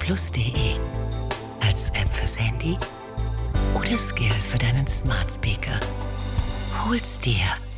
plus.de. Als App fürs Handy oder Skill für deinen Smart Speaker. Hol's dir.